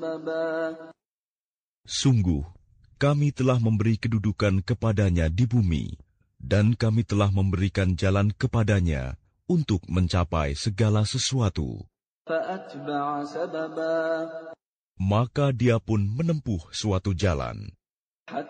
Sungguh, kami telah memberi kedudukan kepadanya di bumi, dan kami telah memberikan jalan kepadanya untuk mencapai segala sesuatu. Maka dia pun menempuh suatu jalan.